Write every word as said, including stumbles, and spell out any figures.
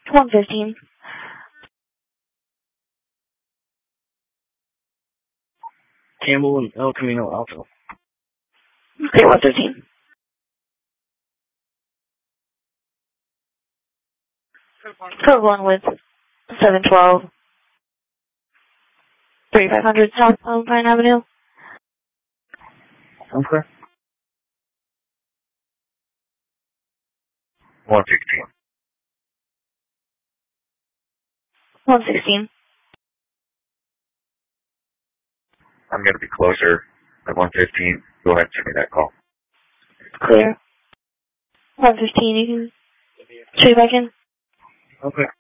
one fifteen. Campbell and El Camino Alto. Okay, one fifteen. Code one with seven twelve. thirty-five hundred South Pine Avenue. Okay. one sixteen. one sixteen. I'm going to be closer at one fifteen. Go ahead and send me that call. Clear. one fifteen, you can show you back in. Okay.